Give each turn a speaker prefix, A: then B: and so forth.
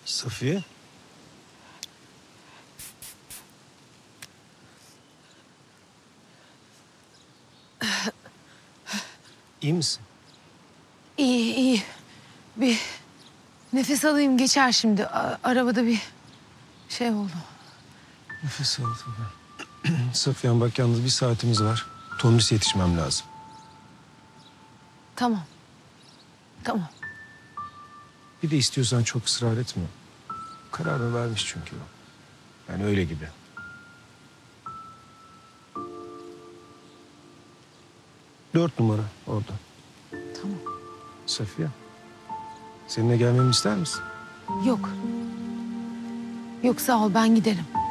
A: Safiye. İyi misin?
B: İyi, iyi. Bir nefes alayım geçer şimdi. Arabada bir şey oldu.
A: Nefes al tabii. Safiye bak yalnız bir saatimiz var. Tomris'e yetişmem lazım.
B: Tamam. Tamam.
A: Bir de istiyorsan çok ısrar etme. Kararını vermiş çünkü o. Yani öyle gibi. Dört numara orada.
B: Tamam.
A: Safiye. Seninle gelmemi ister misin?
B: Yok. Yok sağ ol ben giderim.